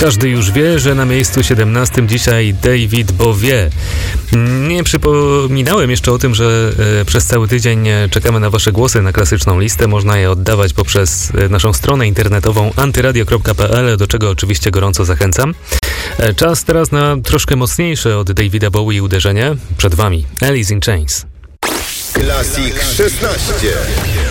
Każdy już wie, że na miejscu 17 dzisiaj David Bowie. Nie przypominałem jeszcze o tym, że przez cały tydzień czekamy na wasze głosy na klasyczną listę. Można je oddawać poprzez naszą stronę internetową antyradio.pl, do czego oczywiście gorąco zachęcam. Czas teraz na troszkę mocniejsze od Davida Bowie uderzenie. Przed wami Alice in Chains. Classic 16.